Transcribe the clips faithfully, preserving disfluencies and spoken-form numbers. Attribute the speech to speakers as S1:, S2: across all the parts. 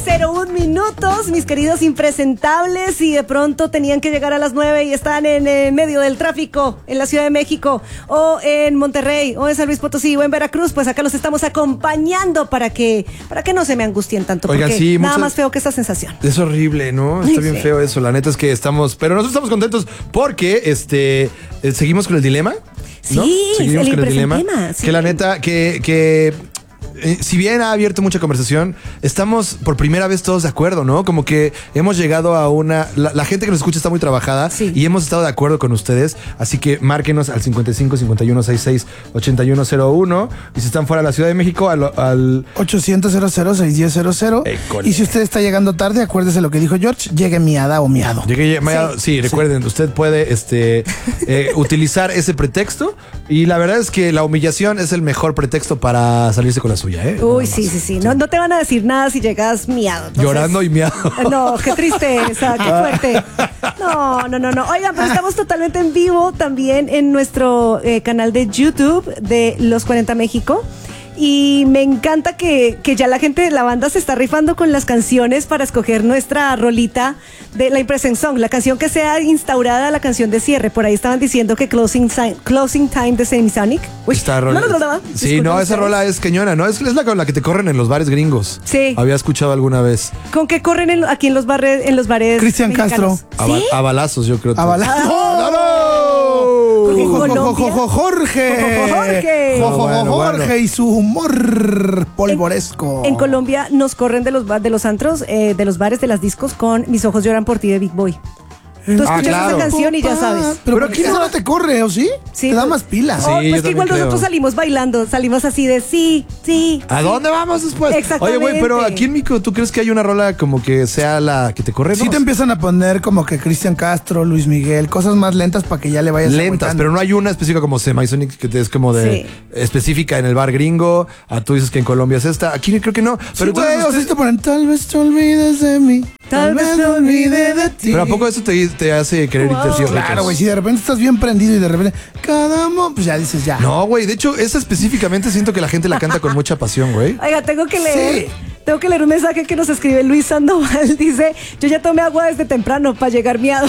S1: cero uno minutos, mis queridos impresentables, y de pronto tenían que llegar a las nueve y están en eh, medio del tráfico en la Ciudad de México, o en Monterrey, o en San Luis Potosí, o en Veracruz, pues acá los estamos acompañando para que, para que no se me angustien tanto.
S2: Oigan,
S1: porque
S2: sí,
S1: nada
S2: muchas...
S1: más feo que esa sensación.
S2: Es horrible, ¿no? Está
S1: Ay,
S2: bien
S1: sí.
S2: feo eso. La neta es que estamos, pero nosotros estamos contentos porque este eh, seguimos con el dilema. ¿no?
S1: Sí,
S2: seguimos
S1: el
S2: con el dilema.
S1: impresentema, sí.
S2: Que la neta, que, que eh, si bien ha abierto mucha conversación, estamos por primera vez todos de acuerdo, ¿no? Como que hemos llegado a una... La, la gente que nos escucha está muy trabajada,
S1: sí.
S2: y hemos estado de acuerdo con ustedes. Así que márquenos al cincuenta y cinco, cincuenta y uno, sesenta y seis, ochenta y uno cero uno. Y si están fuera de la Ciudad de México, al... al
S3: ochocientos, cero cero, seis uno cero cero.
S2: École.
S3: Y si usted está llegando tarde, acuérdese lo que dijo George, llegue miada o miado.
S2: Llegué, sí, sí, recuerden, usted puede este, eh, utilizar ese pretexto, y la verdad es que la humillación es el mejor pretexto para salirse con la suya, ¿eh?
S1: Uy, sí, sí, sí. No, no te van a decir nada si llegas miado. Entonces,
S2: llorando y miado.
S1: No, qué tristeza, qué fuerte. No, no, no, no. Oigan, pero estamos totalmente en vivo también en nuestro eh, canal de YouTube de Los cuarenta México. Y me encanta que, que ya la gente de la banda se está rifando con las canciones para escoger nuestra rolita de la Impression Song, la canción que sea instaurada, la canción de cierre. Por ahí estaban diciendo que Closing, si- closing Time de Semisonic. Uy,
S2: Esta rola.
S1: no, no, no, no.
S2: Sí,
S1: Disculpen
S2: no, esa
S1: ustedes.
S2: rola es cañona, ¿no? Es, es la con la que te corren en los bares gringos.
S1: Sí.
S2: Había escuchado alguna vez.
S1: ¿Con qué corren en- aquí en los bares? En los bares
S3: Cristian
S1: mexicanos?
S3: Castro.
S2: A, ba-
S1: ¿Sí?
S2: a balazos, yo creo.
S3: A balazos.
S2: ¡No, no!
S1: Porque en
S3: Jo, jo, jo,
S1: Colombia-
S3: jo, Jorge.
S1: Jo, jo, Jorge.
S3: Jo, jo, jo,
S2: Bueno,
S3: Jorge
S2: bueno.
S3: y su humor polvoresco.
S1: En Colombia nos corren de los, ba- de los antros, eh, de los bares, de las discos con Mis ojos lloran por ti de Big Boy. Tú escuchas
S2: Ah, claro.
S1: esa canción y ya sabes.
S3: Pero,
S2: Pero
S3: aquí
S2: ¿qué-
S3: eso no te corre, ¿o sí?
S1: Sí,
S3: te da
S1: pues-
S3: más pilas.
S2: Sí,
S1: Oh,
S2: yo
S1: pues que igual
S2: también
S1: nosotros
S2: creo.
S1: salimos bailando, salimos así de sí, sí.
S2: ¿A
S1: sí.
S2: dónde vamos después?
S1: Exactamente.
S2: Oye, güey, pero aquí en México, ¿tú crees que hay una rola como que sea la que te corre?
S3: Sí
S2: No.
S3: te empiezan a poner como que Cristian Castro, Luis Miguel, cosas más lentas para que ya le vayas
S2: lentas,
S3: aguantando.
S2: pero no hay una específica como Semisonic que te- es como de
S1: Sí.
S2: específica en el bar gringo. Ah, tú dices que en Colombia es esta. Aquí creo que no.
S3: Pero
S2: Pero,
S3: güey,
S2: entonces
S3: o sea,
S2: usted-
S3: te ponen, tal vez te olvides de mí.
S1: Tal vez me olvide de ti.
S2: pero ¿a poco eso te, te hace querer
S1: Wow.
S2: irte así?
S3: Claro, güey, si de repente estás bien prendido y de repente, cada mo, pues ya dices ya.
S2: No, güey, de hecho, esa específicamente siento que la gente la canta con mucha pasión, güey.
S1: Oiga, tengo que leer.
S3: Sí.
S1: Tengo que leer un mensaje que nos escribe Luis Sandoval. Dice, yo ya tomé agua desde temprano para llegar miado.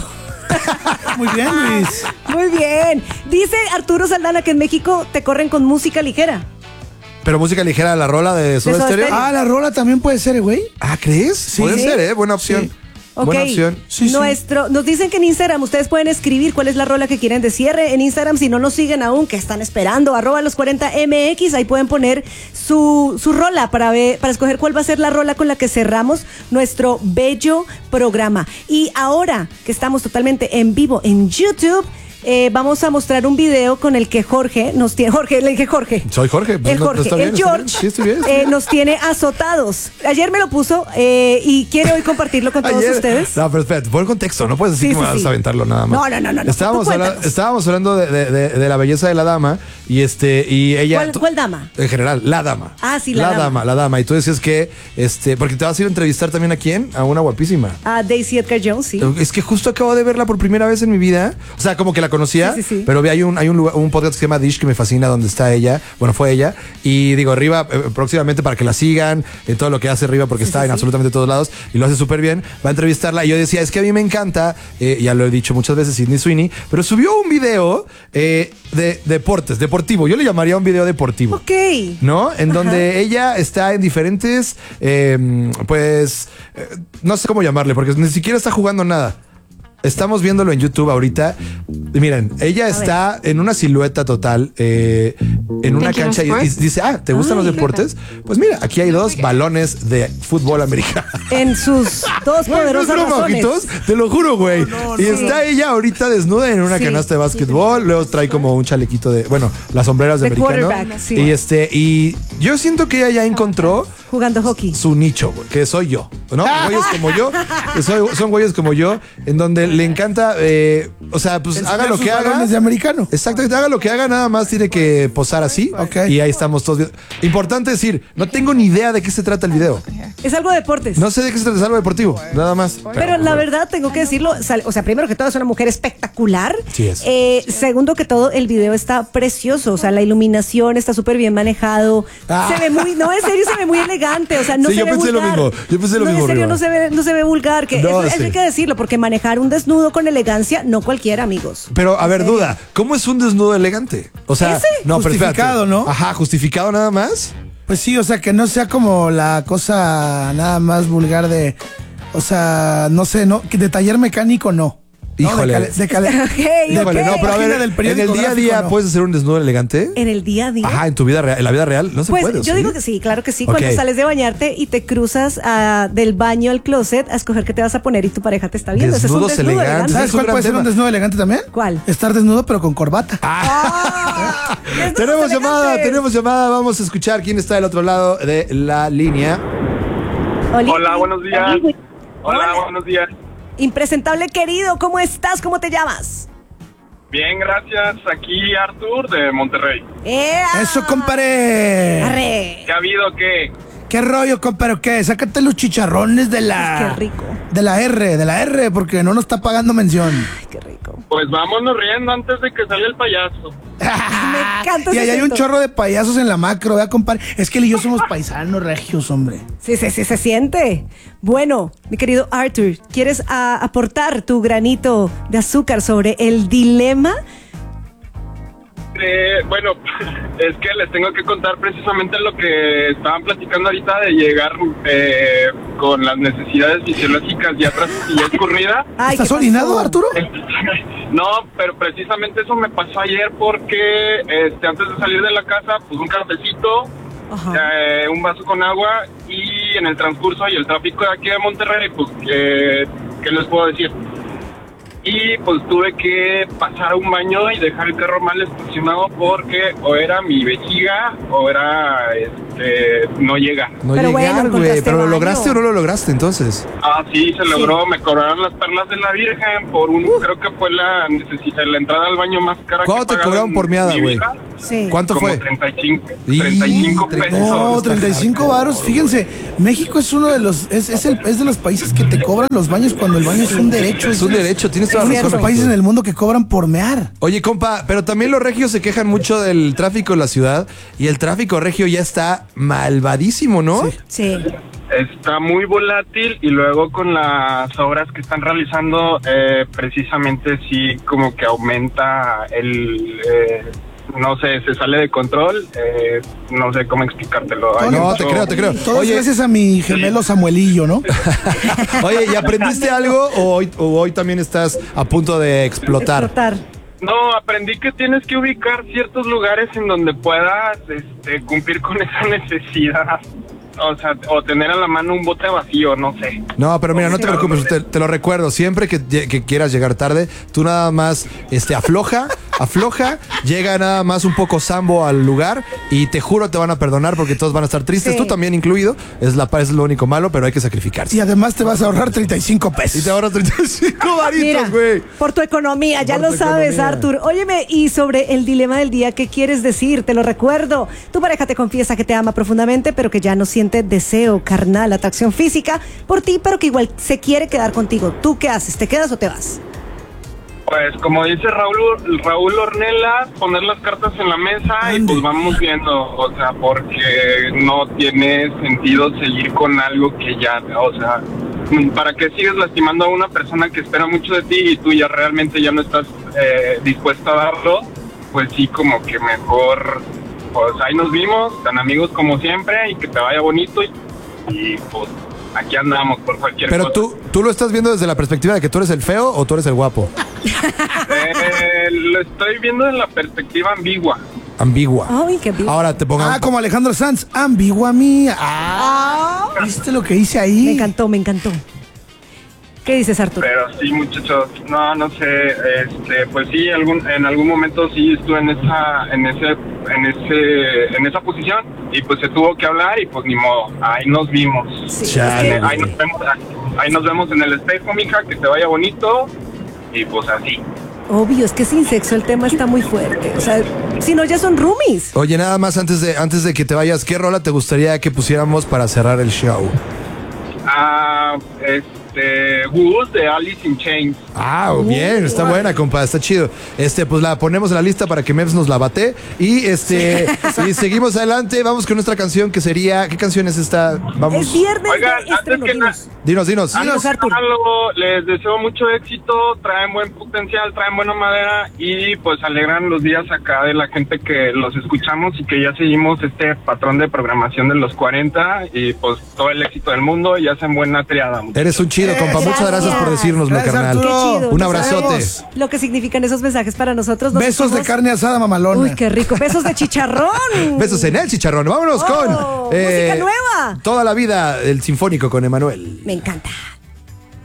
S3: Muy bien, Luis.
S1: Muy bien. Dice Arturo Saldana que en México te corren con música ligera.
S2: Pero música ligera, la rola de Soda
S1: Soda
S2: Stereo.
S1: Stereo.
S3: Ah, la rola también puede ser, güey.
S2: Ah, ¿crees? Puede
S1: Sí.
S2: ser, ¿eh? Buena opción.
S3: Sí.
S1: Ok,
S2: Buena opción.
S3: Sí, sí.
S1: Nuestro, nos dicen que en Instagram ustedes pueden escribir cuál es la rola que quieren de cierre. En Instagram, si no nos siguen aún, que están esperando, arroba los cuarenta M X, ahí pueden poner su, su rola para ver, para escoger cuál va a ser la rola con la que cerramos nuestro bello programa. Y ahora que estamos totalmente en vivo en YouTube, eh, vamos a mostrar un video con el que Jorge nos tiene. Jorge, le dije Jorge.
S2: Soy Jorge. pues,
S1: El
S2: no- no
S1: Jorge,
S2: está bien,
S1: el
S2: está
S1: George,
S2: bien. Sí, estoy bien, estoy
S1: eh,
S2: bien.
S1: nos tiene azotados. Ayer me lo puso eh, y quiere hoy compartirlo con todos
S2: Ayer-
S1: ustedes.
S2: No, pero espérate, pon contexto, no puedes decir
S1: Sí,
S2: que
S1: sí,
S2: vas
S1: sí.
S2: a aventarlo nada más.
S1: No, no, no, no, no.
S2: Estábamos,
S1: Tú
S2: habla-
S1: cuéntanos.
S2: estábamos hablando de, de- de- de la belleza de la dama y este y ella.
S1: ¿Cuál-
S2: tú-
S1: cuál dama?
S2: En general, la dama.
S1: Ah, sí, la
S2: la
S1: dama.
S2: dama. La dama. Y tú decías que, este, porque te vas a ir a entrevistar también a quién, a una guapísima.
S1: A Daisy Edgar Jones, sí.
S2: Es que justo acabo de verla por primera vez en mi vida. O sea, como que la conocía,
S1: Sí, sí, sí.
S2: pero vi- hay un, hay un, lugar- un podcast que se llama Dish que me fascina, donde está ella. Bueno, fue ella. Y digo, arriba, eh, próximamente para que la sigan en todo lo que hace arriba, porque
S1: Sí,
S2: está
S1: sí,
S2: en
S1: sí.
S2: absolutamente todos lados y lo hace súper bien. Va a entrevistarla. Y yo decía, es que a mí me encanta, eh, ya lo he dicho muchas veces, Sydney Sweeney, pero subió un video eh, de deportes, deportivo. Yo le llamaría un video deportivo.
S1: Ok.
S2: ¿No? En
S1: Ajá.
S2: donde ella está en diferentes, eh, pues, eh, no sé cómo llamarle, porque ni siquiera está jugando nada. Estamos viéndolo en YouTube ahorita. Y miren, ella está en una silueta total, eh, en una
S4: Thank you,
S2: cancha y, y
S4: sports.
S2: dice, ah, ¿te gustan
S1: Ay.
S2: los deportes? Pues mira, aquí hay dos balones de fútbol americano.
S1: En sus dos
S2: Güey, no es
S1: poderosas
S2: broma,
S1: razones.
S2: ojitos, te lo juro, güey. y está ella ahorita desnuda en una
S1: Sí.
S2: canasta de básquetbol, luego trae como un chalequito de, bueno, las sombreras de,
S1: De
S2: americano.
S1: quarterback, sí.
S2: Y este, y yo siento que ella ya encontró
S1: Jugando hockey.
S2: su nicho, güey, que soy yo, ¿no? Güeyes como yo, que soy- son güeyes como yo, en donde le encanta, eh, o sea, pues haga lo
S3: Sus
S2: que haga.
S3: balones de americano.
S2: Exactamente, haga lo que haga, nada más tiene que posar así.
S3: Ok.
S2: Y ahí estamos todos viendo. Importante decir, no tengo ni idea de qué se trata el video.
S1: Es algo de deportes.
S2: No sé de qué se trata, es algo deportivo, nada más.
S1: Pero la verdad, tengo que decirlo, sal- o sea, primero que todo es una mujer espectacular.
S2: Sí es.
S1: Eh, segundo que todo, el video está precioso, o sea, la iluminación está súper bien manejado.
S2: Ah.
S1: Se ve muy, no, en serio, se ve muy elegante, o sea, no
S2: Sí,
S1: se
S2: yo
S1: ve
S2: pensé lo
S1: vulgar.
S2: mismo, yo pensé lo
S1: No,
S2: mismo.
S1: en serio
S2: aburrido.
S1: no se ve, no se ve vulgar, que
S2: No,
S1: eso, eso
S2: sí.
S1: hay que decirlo, porque manejar un desnudo con elegancia, no cualquiera, amigos.
S2: Pero, a
S1: ¿En
S2: ver,
S1: serio?
S2: duda, ¿cómo es un desnudo elegante? O sea,
S1: ¿Ese?
S2: no, pero espérate.
S3: Justificado, ¿no?
S2: Ajá, justificado nada más.
S3: Pues sí, o sea, que no sea como la cosa nada más vulgar de, o sea, no sé, no, que de taller mecánico no. No,
S2: Híjole.
S3: De cale- de cale-
S1: Ok,
S3: de-
S2: Híjole,
S1: ok.
S2: no, pero a ver,
S3: Página del
S2: en
S3: periódico
S2: el día a
S3: gráfico,
S2: día
S3: no.
S2: puedes hacer un desnudo elegante.
S1: En el día a día.
S2: Ajá, en tu vida real, en la vida real, no se
S1: Pues
S2: puede.
S1: yo
S2: ¿sí?
S1: digo que sí, claro que sí.
S2: Ok.
S1: Cuando sales de bañarte y te cruzas ah, del baño al closet a escoger qué te vas a poner y tu pareja te está viendo. Ese es un
S2: Desnudos
S1: desnudo
S2: elegantes.
S1: elegante.
S3: ¿Sabes
S2: es un
S3: cuál
S2: gran
S3: puede ser
S2: tema.
S3: un desnudo elegante también?
S1: ¿Cuál?
S3: Estar desnudo pero con corbata.
S1: Ah, desnudos
S2: Tenemos llamada,
S1: elegantes.
S2: tenemos llamada. Vamos a escuchar quién está del otro lado de la línea.
S1: Oli.
S4: Hola, buenos días. Hola,
S1: Hola.
S4: buenos días.
S1: Impresentable querido, ¿cómo estás? ¿Cómo te llamas?
S4: Bien, gracias. Aquí Artur de Monterrey.
S1: ¡Ea!
S3: Eso, compadre.
S1: Arre.
S4: ¿Qué ha habido? ¿Qué?
S3: ¿Qué rollo, compadre? ¿Qué? Sácate los chicharrones de la...
S1: Qué rico.
S3: De la R, de la R, porque no nos está pagando mención.
S1: Ay, qué rico.
S4: Pues vámonos riendo antes de que salga el payaso.
S1: Me encanta
S3: Y
S1: ese
S3: ahí hay un
S1: acento.
S3: chorro de payasos en la macro, vea, compadre. Es que él y yo somos paisanos regios, hombre.
S1: Sí, sí, sí, se siente. Bueno, mi querido Arthur, ¿quieres ah, aportar tu granito de azúcar sobre el dilema?
S4: Eh, bueno, es que les tengo que contar precisamente lo que estaban platicando ahorita de llegar eh, con las necesidades fisiológicas ya atrás y ya escurrida.
S1: Ay,
S3: ¿Estás
S1: ¿qué pasó?
S3: orinado, Arturo?
S4: No, pero precisamente eso me pasó ayer porque este, antes de salir de la casa, pues un cafecito,
S1: Ajá.
S4: eh, un vaso con agua y en el transcurso y el tráfico de aquí de Monterrey, pues, eh, ¿qué les puedo decir? Y pues tuve que pasar a un baño y dejar el carro mal estacionado porque o era mi vejiga o era, este, no llega.
S2: No
S1: Pero bueno,
S2: llegar, güey.
S1: encontraste
S2: ¿Pero lo
S1: baño.
S2: lograste o no lo lograste entonces?
S4: Ah, sí, se logró, me cobraron las perlas de la Virgen por un, creo que fue la necesidad, la entrada al baño más cara
S2: ¿Cuánto
S4: que
S2: te
S4: he pagado
S2: cobraron
S4: en
S2: por miada,
S4: mi
S2: güey?
S4: vida.
S1: Sí.
S2: ¿Cuánto
S4: Como
S2: fue?
S4: treinta y cinco,
S2: Y-
S4: treinta y cinco
S2: treinta y
S4: pesos.
S3: No,
S2: está
S3: treinta y cinco varos. Fíjense, México es uno de los es, es, el, es de los países que te cobran los baños cuando el baño es un derecho.
S2: Es un
S3: de los-
S2: derecho, tienes toda
S3: es
S2: la
S3: de
S2: razón.
S3: los países en el mundo que cobran por mear.
S2: Oye, compa, pero también los regios se quejan mucho del tráfico en la ciudad y el tráfico regio ya está malvadísimo, ¿no?
S3: Sí.
S1: Sí.
S4: Está muy volátil y luego con las obras que están realizando, eh, precisamente sí como que aumenta el... eh, no sé, se sale de control, eh, no sé cómo explicártelo. Hay
S2: No,
S4: mucho-
S2: te creo, te creo.
S3: Todo
S2: Oye,
S3: es gracias a mi gemelo Samuelillo, ¿no?
S2: oye, ¿y aprendiste algo o hoy, o hoy también estás a punto de explotar?
S1: Explotar.
S4: No, aprendí que tienes que ubicar ciertos lugares en donde puedas este, cumplir con esa necesidad. O sea, o tener a la mano un bote vacío, no sé.
S2: No, pero mira, no te preocupes, te, te lo recuerdo. Siempre que, lle- que quieras llegar tarde, tú nada más este, afloja, afloja, llega nada más un poco sambo al lugar y te juro te van a perdonar porque todos van a estar tristes,
S1: Sí.
S2: tú también incluido. Es, la, es lo único malo, pero hay que sacrificarse.
S3: Y además te vas a ahorrar treinta y cinco
S2: Y
S3: pesos.
S2: te ahorras treinta y cinco
S1: Mira,
S2: varitos, güey.
S1: por tu economía, ya
S2: Por
S1: lo
S2: tu
S1: sabes,
S2: economía.
S1: Arthur. Óyeme, y sobre el dilema del día, ¿qué quieres decir? Te lo recuerdo. Tu pareja te confiesa que te ama profundamente, pero que ya no siente deseo carnal, atracción física por ti, pero que igual se quiere quedar contigo. ¿Tú qué haces? ¿Te quedas o te vas?
S4: Pues como dice Raúl Raúl Ornelas, poner las cartas en la mesa y
S3: Ande.
S4: pues vamos viendo, o sea, porque no tiene sentido seguir con algo que ya, o sea, ¿para qué sigues lastimando a una persona que espera mucho de ti y tú ya realmente ya no estás eh, dispuesto a darlo? Pues sí, como que mejor, pues ahí nos vimos, tan amigos como siempre y que te vaya bonito y, y pues aquí andamos por cualquier
S2: Pero
S4: cosa.
S2: tú, tú lo estás viendo desde la perspectiva de que tú eres el feo o tú eres el guapo.
S4: Eh, lo estoy viendo en la perspectiva ambigua.
S2: Ambigua.
S1: Ay, qué bien.
S2: Ahora te pongan.
S3: Ah, como Alejandro Sanz, ambigua mía. Ah, ¿viste lo que hice ahí?
S1: Me encantó, me encantó. ¿Qué dices, Arthur?
S4: Pero sí, muchachos, no, no sé, este, pues sí, algún, en algún momento sí estuve en esa, en ese, en ese, en esa posición y pues se tuvo que hablar y pues ni modo, ahí nos vimos.
S1: Sí,
S2: Chale.
S1: es que-
S4: Ahí nos vemos, ahí nos vemos en el espejo, mija, que te vaya bonito y pues así.
S1: obvio, es que sin sexo el tema está muy fuerte. O sea, si no, ya son roomies.
S2: Oye, nada más antes de, antes de que te vayas, ¿qué rola te gustaría que pusiéramos para cerrar el show?
S4: Ah, este, este, Wood de Alice in Chains.
S2: Ah, bien, está buena, compa, está chido. Este, pues la ponemos en la lista para que Mevs nos la bate. Y este, y seguimos adelante, vamos con nuestra canción que sería, ¿qué canción es esta? Vamos.
S1: Es viernes
S4: Oigan,
S1: de
S4: antes
S1: estreno,
S4: que
S1: dinos.
S2: Dinos, dinos.
S4: Antes
S1: Dinos,
S4: de
S1: Arthur.
S4: nada, les deseo mucho éxito, traen buen potencial, traen buena madera y pues alegran los días acá de la gente que los escuchamos y que ya seguimos este patrón de programación de los cuarenta y pues todo el éxito del mundo y hacen buena triada.
S2: Eres un chido, compa. Muchas
S1: Gracias.
S2: gracias por decirnoslo,
S3: Gracias,
S2: carnal.
S3: Arturo.
S1: Qué chido.
S2: Un
S1: No
S2: abrazote.
S3: sabemos.
S1: Lo que significan esos mensajes para nosotros. Nos
S3: Besos de
S1: sentimos-
S3: carne asada, mamalona.
S1: Uy, qué rico. Besos de chicharrón.
S2: Besos en el chicharrón. Vámonos
S1: Oh,
S2: con eh,
S1: música nueva.
S2: Toda la vida, el sinfónico con Emanuel.
S1: Me encanta.